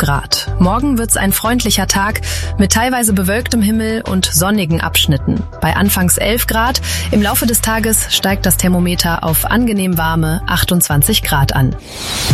Grad. Morgen wird's ein freundlicher Tag mit teilweise bewölktem Himmel und sonnigen Abschnitten. Bei anfangs 11 Grad, im Laufe des Tages steigt das Thermometer auf angenehm warme 28 Grad an.